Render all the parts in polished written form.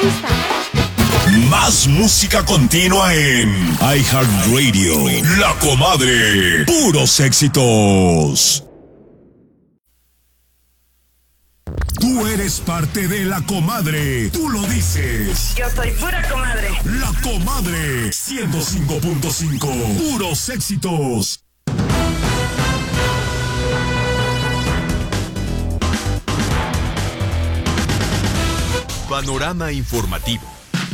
gusta. Más música continua en iHeartRadio. La Comadre. Puros éxitos. Tú eres parte de La Comadre. Tú lo dices. Yo soy pura comadre. La Comadre. 105.5. Puros éxitos. Panorama informativo.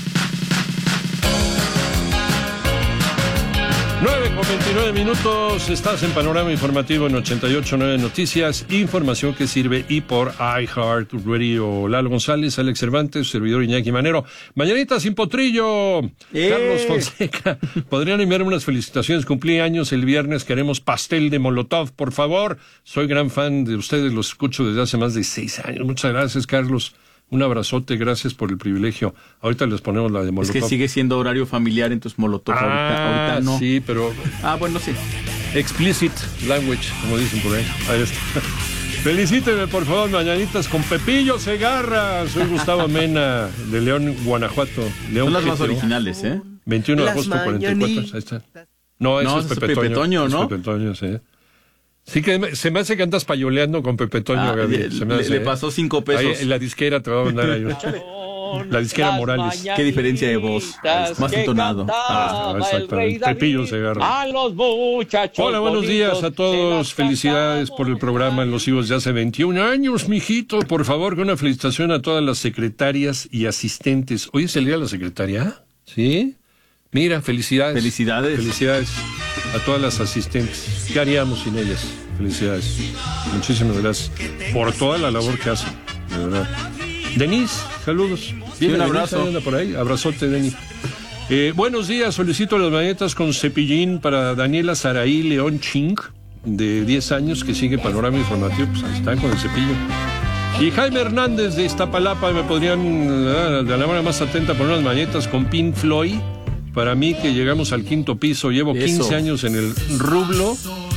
9:29, estás en Panorama Informativo en 88.9 Noticias, información que sirve y por iHeartRadio. Lalo González, Alex Cervantes, servidor Iñaki Manero. Mañanita sin potrillo. Carlos Fonseca, podrían enviarme unas felicitaciones, cumplí años el viernes, queremos pastel de Molotov, por favor. Soy gran fan de ustedes, los escucho desde hace más de 6 años. Muchas gracias, Carlos. Un abrazote, gracias por el privilegio. Ahorita les ponemos la de Molotov. Es que sigue siendo horario familiar, entonces Molotov ahorita no. Sí, pero... bueno, sí. Explicit language, como dicen por ahí. Ahí está. Felicíteme, por favor, mañanitas con Pepillo Segarra. Soy Gustavo Mena, de León, Guanajuato. León, son las más originales, 21 de agosto, 44. Ahí está. No, eso es Pepe Toño, ¿no? Es Pepe Toño, sí. Sí que se me hace que andas payoleando con Pepe Toño, Gaby. Le pasó 5 pesos. Ahí, en la disquera te va a mandar ahí. La disquera Morales. Qué diferencia de voz. Más entonado. Exactamente. Pepillo Segarra. A los muchachos. Hola, buenos días a todos. Felicidades por el programa. Los sigo desde hace 21 años, mijito. Por favor, con una felicitación a todas las secretarias y asistentes. ¿Hoy es el día de la secretaria? ¿Sí? Mira, felicidades. Felicidades a todas las asistentes. ¿Qué haríamos sin ellas? Felicidades. Muchísimas gracias por toda la labor que hacen, de verdad. Denise, saludos. Bien, un abrazo. Anda por ahí. Abrazote, Denise. Buenos días, solicito las mañanitas con cepillín para Daniela Saraí León Ching, de 10 años, que sigue Panorama Informativo. Pues ahí está, con el cepillo. Y Jaime Hernández de Iztapalapa, me podrían, de la manera más atenta, poner unas mañanitas con Pink Floyd. Para mí, que llegamos al 5º piso, llevo 15 años en el rubro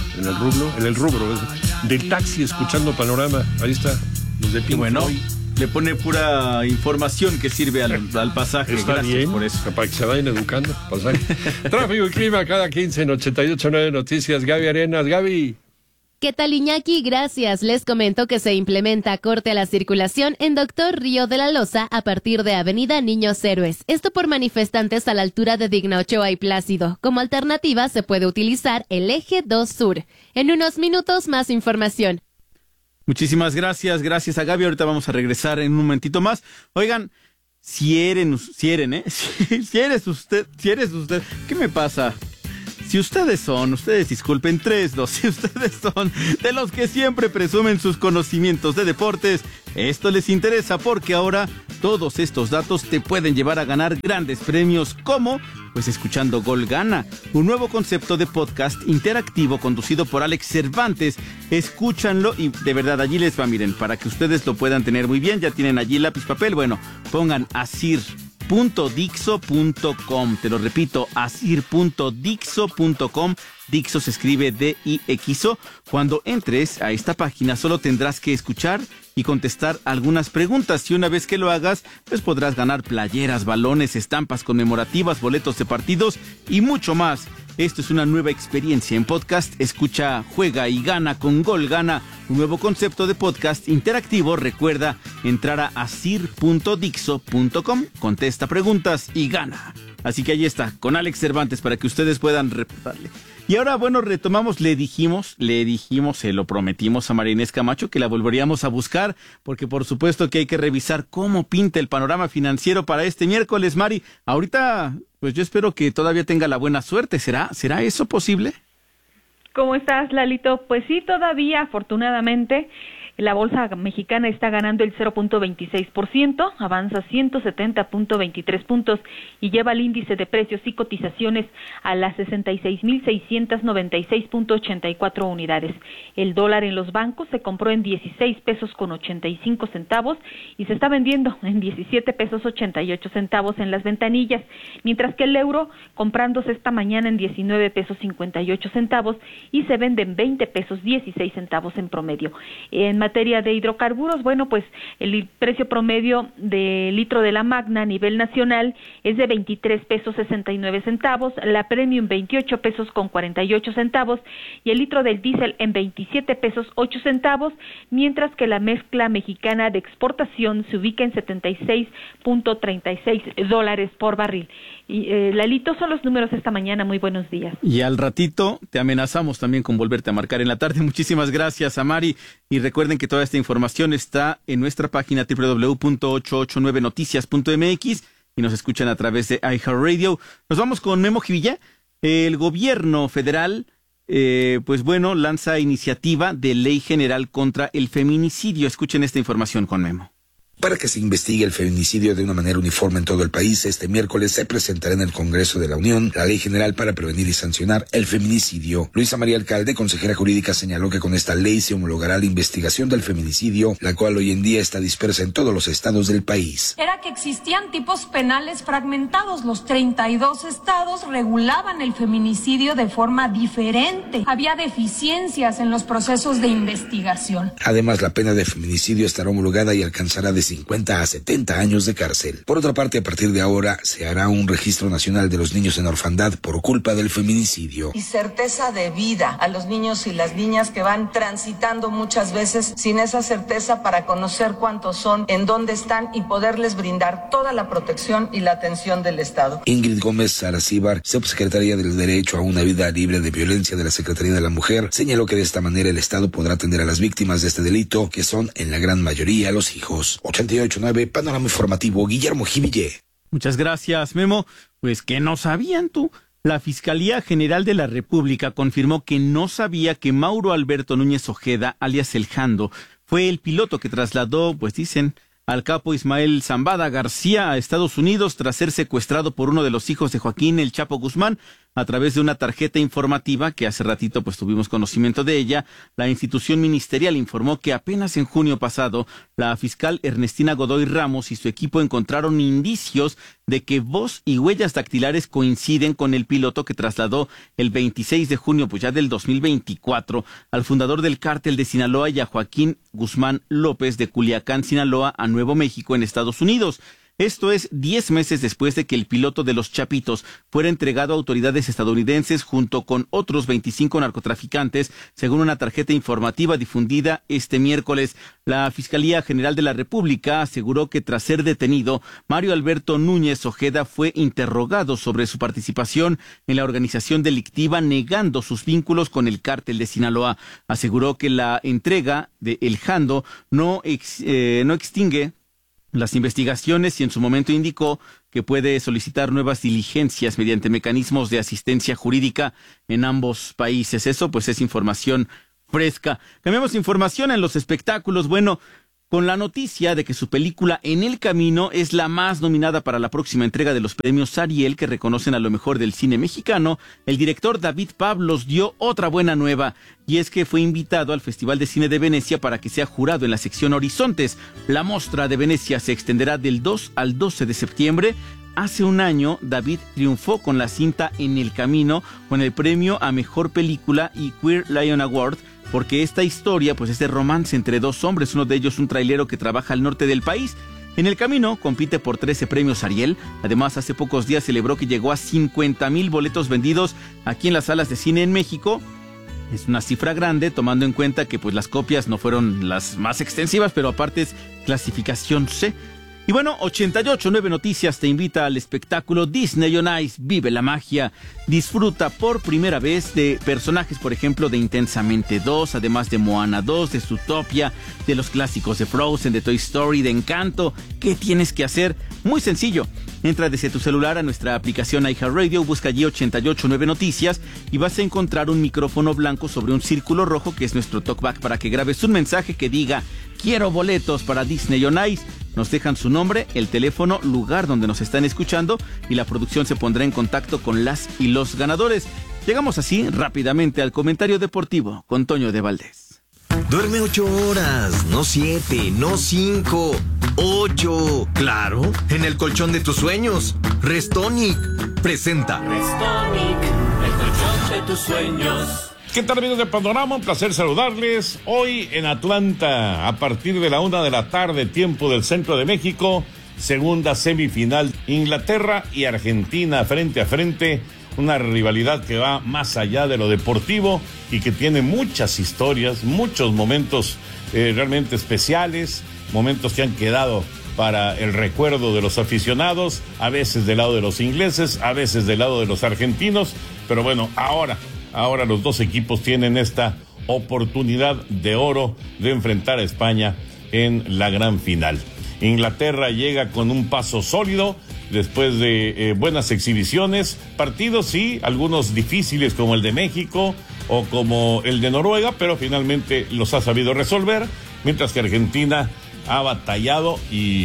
del taxi escuchando Panorama. Ahí está, los de Pink Floyd. Le pone pura información que sirve al pasaje. Está gracias bien, por eso. Para que se vayan educando. Pasaje. Tráfico y clima cada 15 en 88.9 Noticias. Gaby Arenas. Gaby. ¿Qué tal, Iñaki? Gracias. Les comento que se implementa corte a la circulación en Doctor Río de la Loza a partir de Avenida Niños Héroes. Esto por manifestantes a la altura de Digna Ochoa y Plácido. Como alternativa se puede utilizar el eje 2 Sur. En unos minutos más información. Muchísimas gracias a Gaby. Ahorita vamos a regresar en un momentito más. Oigan, si eres usted, ¿qué me pasa? Si ustedes disculpen, 3-2, si ustedes son de los que siempre presumen sus conocimientos de deportes, esto les interesa porque ahora todos estos datos te pueden llevar a ganar grandes premios, como, pues escuchando Gol Gana, un nuevo concepto de podcast interactivo conducido por Alex Cervantes. Escúchanlo y de verdad allí les va, miren, para que ustedes lo puedan tener muy bien, ya tienen allí lápiz, papel, bueno, pongan asir.dixo.com, te lo repito, asir.dixo.com. Dixo se escribe D-I-X-O. Cuando entres a esta página solo tendrás que escuchar y contestar algunas preguntas, y una vez que lo hagas, pues podrás ganar playeras, balones, estampas conmemorativas, boletos de partidos y mucho más. Esto es una nueva experiencia en podcast. Escucha, juega y gana con Gol Gana, un nuevo concepto de podcast interactivo. Recuerda entrar a asir.dixo.com, contesta preguntas y gana. Así que ahí está, con Alex Cervantes, para que ustedes puedan reportarle. Y ahora, bueno, retomamos, le dijimos, se lo prometimos a María Inés Camacho que la volveríamos a buscar, porque por supuesto que hay que revisar cómo pinta el panorama financiero para este miércoles. Mari, ahorita, pues yo espero que todavía tenga la buena suerte. ¿Será eso posible? ¿Cómo estás, Lalito? Pues sí, todavía, afortunadamente. La bolsa mexicana está ganando el 0.26%, avanza 170.23 puntos y lleva el índice de precios y cotizaciones a las 66.696.84 unidades. El dólar en los bancos se compró en 16 pesos con 85 centavos y se está vendiendo en 17 pesos 88 centavos en las ventanillas, mientras que el euro comprándose esta mañana en 19 pesos 58 centavos y se vende en 20 pesos 16 centavos en promedio. En materia de hidrocarburos, bueno, pues el precio promedio de litro de la Magna a nivel nacional es de 23 pesos 69 centavos, la Premium 28 pesos con 48 centavos y el litro del diésel en 27 pesos 8 centavos, mientras que la mezcla mexicana de exportación se ubica en 76.36 dólares por barril. Y Lalito, son los números esta mañana. Muy buenos días. Y al ratito te amenazamos también con volverte a marcar en la tarde. Muchísimas gracias, Amari. Y recuerden que toda esta información está en nuestra página www.889noticias.mx y nos escuchan a través de iHeartRadio. Nos vamos con Memo Jivilla. El gobierno federal, lanza iniciativa de ley general contra el feminicidio. Escuchen esta información con Memo. Para que se investigue el feminicidio de una manera uniforme en todo el país, este miércoles se presentará en el Congreso de la Unión la Ley General para prevenir y sancionar el feminicidio. Luisa María Alcalde, consejera jurídica, señaló que con esta ley se homologará la investigación del feminicidio, la cual hoy en día está dispersa en todos los estados del país. Era que existían tipos penales fragmentados. Los 32 estados regulaban el feminicidio de forma diferente. Había deficiencias en los procesos de investigación. Además, la pena de feminicidio estará homologada y alcanzará de 50 a 70 años de cárcel. Por otra parte, a partir de ahora se hará un registro nacional de los niños en orfandad por culpa del feminicidio. Y certeza de vida a los niños y las niñas que van transitando muchas veces sin esa certeza para conocer cuántos son, en dónde están y poderles brindar toda la protección y la atención del Estado. Ingrid Gómez Saracíbar, subsecretaria del Derecho a una Vida Libre de Violencia de la Secretaría de la Mujer, señaló que de esta manera el Estado podrá atender a las víctimas de este delito, que son en la gran mayoría los hijos. 88.9, Panorama Informativo, Guillermo Jiville. Muchas gracias, Memo. Pues que no sabían tú. La Fiscalía General de la República confirmó que no sabía que Mauro Alberto Núñez Ojeda, alias El Jando, fue el piloto que trasladó, pues dicen, al capo Ismael Zambada García a Estados Unidos tras ser secuestrado por uno de los hijos de Joaquín El Chapo Guzmán. A través de una tarjeta informativa que hace ratito pues tuvimos conocimiento de ella, la institución ministerial informó que apenas en junio pasado la fiscal Ernestina Godoy Ramos y su equipo encontraron indicios de que voz y huellas dactilares coinciden con el piloto que trasladó el 26 de junio pues ya del 2024 al fundador del cártel de Sinaloa y a Joaquín Guzmán López de Culiacán, Sinaloa, a Nuevo México en Estados Unidos. Esto es 10 meses después de que el piloto de los Chapitos fuera entregado a autoridades estadounidenses junto con otros 25 narcotraficantes, según una tarjeta informativa difundida este miércoles. La Fiscalía General de la República aseguró que tras ser detenido, Mario Alberto Núñez Ojeda fue interrogado sobre su participación en la organización delictiva, negando sus vínculos con el cártel de Sinaloa. Aseguró que la entrega de El Jando no extingue las investigaciones y en su momento indicó que puede solicitar nuevas diligencias mediante mecanismos de asistencia jurídica en ambos países. Eso pues es información fresca. Cambiamos de información en los espectáculos. Bueno, con la noticia de que su película En el Camino es la más nominada para la próxima entrega de los premios Ariel, que reconocen a lo mejor del cine mexicano, el director David Pablos dio otra buena nueva, y es que fue invitado al Festival de Cine de Venecia para que sea jurado en la sección Horizontes. La Mostra de Venecia se extenderá del 2 al 12 de septiembre. Hace un año, David triunfó con la cinta En el Camino, con el premio a Mejor Película y Queer Lion Award, porque esta historia pues es de romance entre dos hombres, uno de ellos un trailero que trabaja al norte del país. En el Camino compite por 13 premios Ariel. Además, hace pocos días celebró que llegó a 50,000 boletos vendidos aquí en las salas de cine en México. Es una cifra grande, tomando en cuenta que pues las copias no fueron las más extensivas, pero aparte es clasificación C. Y bueno, 88.9 Noticias te invita al espectáculo Disney on Ice, vive la magia. Disfruta por primera vez de personajes, por ejemplo, de Intensamente 2, además de Moana 2, de Zootopia, de los clásicos de Frozen, de Toy Story, de Encanto. ¿Qué tienes que hacer? Muy sencillo. Entra desde tu celular a nuestra aplicación iHeartRadio, busca allí 88.9 Noticias y vas a encontrar un micrófono blanco sobre un círculo rojo que es nuestro talkback para que grabes un mensaje que diga quiero boletos para Disney on Ice. Nos dejan su nombre, el teléfono, lugar donde nos están escuchando y la producción se pondrá en contacto con las y los ganadores. Llegamos así rápidamente al comentario deportivo con Toño de Valdés. Duerme 8 horas, no 7, no 5, 8. Claro, en el colchón de tus sueños. Restonic presenta. Restonic, el colchón de tus sueños. ¿Qué tal, amigos de Panorama? Un placer saludarles. Hoy en Atlanta, a partir de la 1:00 p.m, tiempo del centro de México, segunda semifinal, Inglaterra y Argentina frente a frente. Una rivalidad que va más allá de lo deportivo y que tiene muchas historias, muchos momentos realmente especiales, momentos que han quedado para el recuerdo de los aficionados, a veces del lado de los ingleses, a veces del lado de los argentinos, pero bueno, ahora los dos equipos tienen esta oportunidad de oro de enfrentar a España en la gran final. Inglaterra llega con un paso sólido después de buenas exhibiciones, partidos sí, algunos difíciles como el de México o como el de Noruega, pero finalmente los ha sabido resolver, mientras que Argentina ha batallado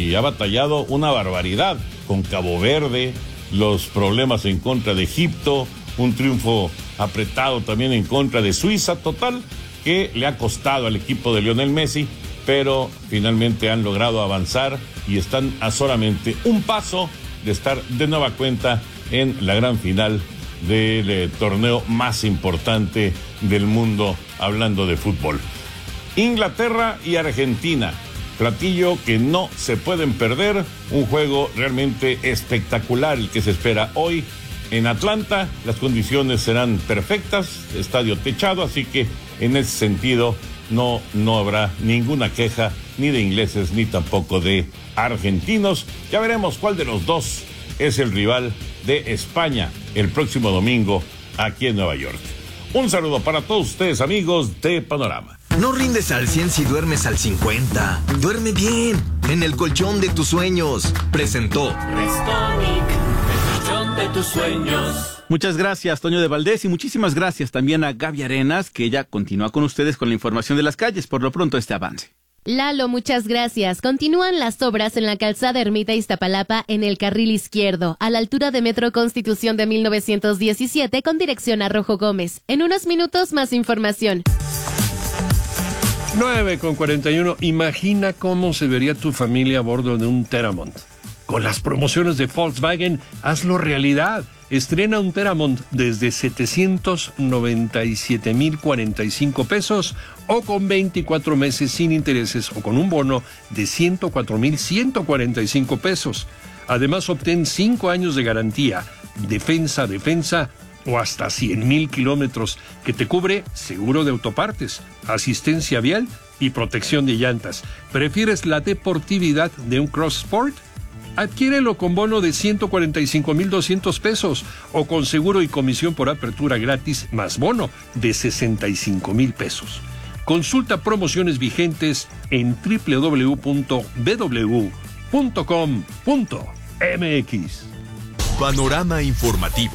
una barbaridad con Cabo Verde, los problemas en contra de Egipto, un triunfo apretado también en contra de Suiza, total, que le ha costado al equipo de Lionel Messi, pero finalmente han logrado avanzar y están a solamente un paso de estar de nueva cuenta en la gran final del torneo más importante del mundo, hablando de fútbol. Inglaterra y Argentina, platillo que no se pueden perder, un juego realmente espectacular el que se espera hoy en Atlanta. Las condiciones serán perfectas, estadio techado, así que en ese sentido no habrá ninguna queja ni de ingleses ni tampoco de argentinos. Ya veremos cuál de los dos es el rival de España el próximo domingo aquí en Nueva York. Un saludo para todos ustedes, amigos de Panorama. No rindes al 100 si duermes al 50. Duerme bien, en el colchón de tus sueños. Presentó Restonic, el colchón de tus sueños. Muchas gracias, Toño de Valdés, y muchísimas gracias también a Gaby Arenas, que ella continúa con ustedes con la información de las calles. Por lo pronto, este avance. Lalo, muchas gracias. Continúan las obras en la calzada Ermita Iztapalapa en el carril izquierdo, a la altura de Metro Constitución de 1917 con dirección a Rojo Gómez. En unos minutos más información. 9:41. Imagina cómo se vería tu familia a bordo de un Teramont. Con las promociones de Volkswagen, hazlo realidad. Estrena un Teramont desde 797,045 pesos o con 24 meses sin intereses o con un bono de 104,145 pesos. Además, obtén 5 años de garantía, defensa o hasta 100,000 kilómetros, que te cubre seguro de autopartes, asistencia vial y protección de llantas. ¿Prefieres la deportividad de un Cross Sport? Adquiérelo con bono de 145,200 pesos o con seguro y comisión por apertura gratis más bono de 65,000 pesos. Consulta promociones vigentes en www.bw.com.mx. Panorama informativo.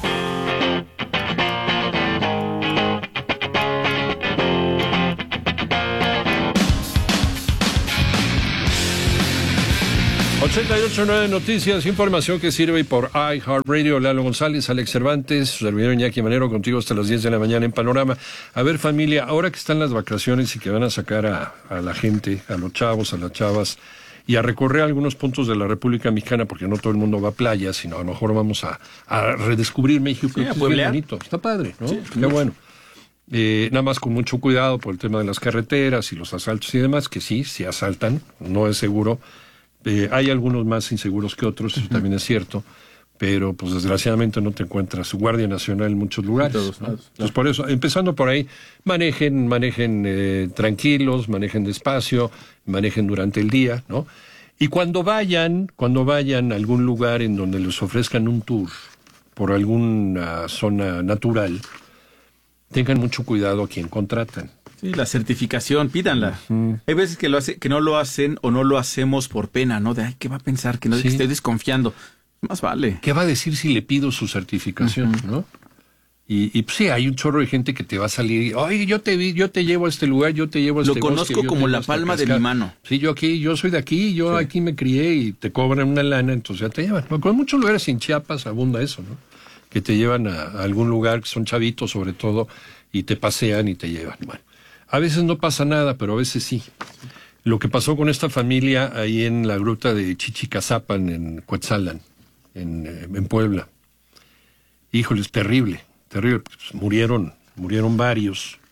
.9 Noticias, información que sirve por iHeartRadio. Lalo González, Alex Cervantes, su servidor Iñaki Manero, contigo hasta las 10 de la mañana en Panorama. A ver, familia, ahora que están las vacaciones y que van a sacar a la gente, a los chavos, a las chavas, y a recorrer algunos puntos de la República Mexicana, porque no todo el mundo va a playa, sino a lo mejor vamos a redescubrir México, que es bien bonito. Está padre, ¿no? Sí, qué bueno. Nada más con mucho cuidado por el tema de las carreteras y los asaltos y demás, que sí asaltan, no es seguro. Hay algunos más inseguros que otros, eso también es cierto, pero pues desgraciadamente no te encuentras Guardia Nacional en muchos lugares, ¿no? Entonces por eso, empezando por ahí, manejen tranquilos, manejen despacio, manejen durante el día, ¿no? Y cuando vayan a algún lugar en donde les ofrezcan un tour por alguna zona natural, tengan mucho cuidado a quien contratan. Sí, la certificación, pídanla. Hay veces que no lo hacen o no lo hacemos por pena, ¿no? De, ¿qué va a pensar? Que no que estoy desconfiando. Más vale. ¿Qué va a decir si le pido su certificación, no? Y pues sí, hay un chorro de gente que te va a salir, oye, yo te llevo a este lugar, yo te llevo a este bosque. Lo conozco como la palma de mi mano. Sí, yo soy de aquí, aquí me crié y te cobran una lana, entonces ya te llevan. Bueno, en muchos lugares en Chiapas abunda eso, ¿no? Que te llevan a algún lugar, que son chavitos sobre todo, y te pasean y te llevan. Bueno. A veces no pasa nada, pero a veces sí. Lo que pasó con esta familia ahí en la gruta de Chichicazapan, en Cuetzalan, en Puebla. Híjole, es terrible. Pues murieron varios.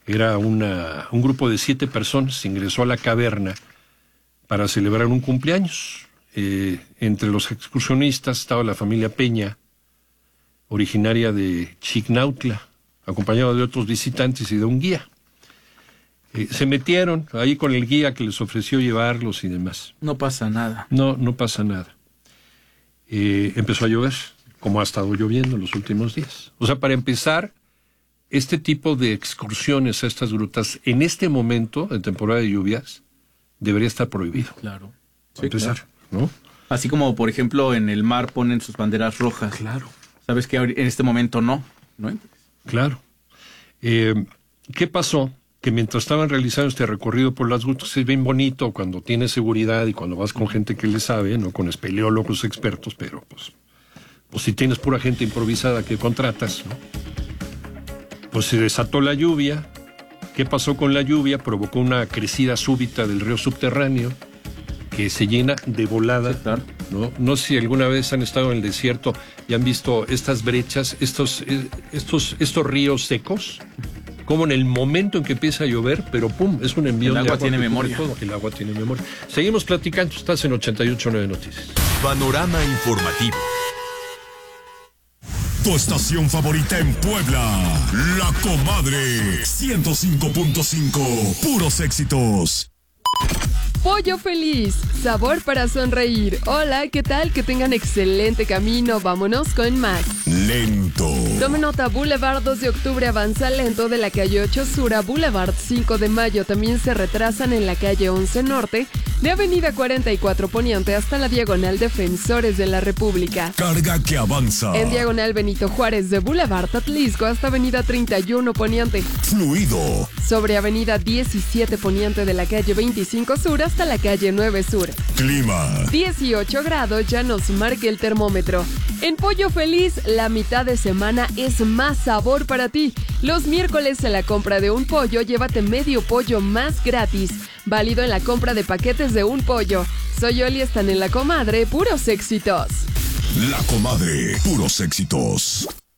Era un grupo de 7 personas, ingresó a la caverna para celebrar un cumpleaños. Entre los excursionistas estaba la familia Peña, originaria de Chignautla, acompañado de otros visitantes y de un guía. Se metieron ahí con el guía que les ofreció llevarlos y demás. No pasa nada. No pasa nada. Empezó a llover, como ha estado lloviendo en los últimos días. O sea, para empezar, este tipo de excursiones a estas grutas, en este momento, en temporada de lluvias, debería estar prohibido. Claro. Para empezar, claro. ¿No? Así como, por ejemplo, en el mar ponen sus banderas rojas. Claro. Sabes que en este momento no. Claro. ¿Qué pasó? Que mientras estaban realizando este recorrido por las grutas, es bien bonito cuando tienes seguridad y cuando vas con gente que le sabe, no con espeleólogos expertos, pero pues si tienes pura gente improvisada que contratas, ¿no? Pues se desató la lluvia. ¿Qué pasó con la lluvia? Provocó una crecida súbita del río subterráneo que se llena de volada, ¿no? No sé si alguna vez han estado en el desierto y han visto estas brechas, estos ríos secos, como en el momento en que empieza a llover, pero ¡pum! Es un envío de agua. El agua tiene memoria. El agua tiene memoria. Seguimos platicando, estás en 88.9 Noticias. Panorama informativo. Tu estación favorita en Puebla, La Comadre, 105.5, puros éxitos. Pollo Feliz, sabor para sonreír. Hola, ¿qué tal? Que tengan excelente camino. Vámonos con más. Lento. Tome nota, Boulevard 2 de octubre avanza lento de la calle 8 Sur a Boulevard 5 de Mayo. También se retrasan en la calle 11 Norte, de Avenida 44 Poniente hasta la diagonal Defensores de la República. Carga que avanza. En diagonal Benito Juárez de Boulevard Atlisco hasta Avenida 31 Poniente. Fluido. Sobre Avenida 17 Poniente de la calle 25 Sur hasta la calle 9 Sur. Clima. 18 grados ya nos marca el termómetro. En Pollo Feliz, la mitad de semana es más sabor para ti. Los miércoles en la compra de un pollo, llévate medio pollo más gratis. Válido en la compra de paquetes de un pollo. Soy Oli, están en La Comadre, puros éxitos. La Comadre, puros éxitos.